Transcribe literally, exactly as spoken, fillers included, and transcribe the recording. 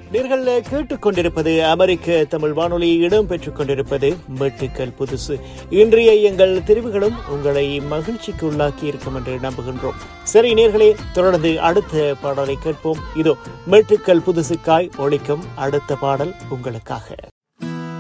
நீங்கள் கேட்டுக்கொண்டிருப்பது அமெரிக்க தமிழ் வானொலி, இடம் பெற்றுக் கொண்டிருப்பது மெட்டுக்கள் புதுசு. இன்றைய எங்கள் தெரிவுகளும் உங்களை மகிழ்ச்சிக்கு உள்ளாக்கி இருக்கும் என்று நம்புகின்றோம். சரி நேர்களே, தொடர்ந்து அடுத்த பாடலை கேட்போம். இதோ மெட்டுக்கள் புதுசுக்காய் ஒலிக்கும் அடுத்த பாடல் உங்களுக்காக.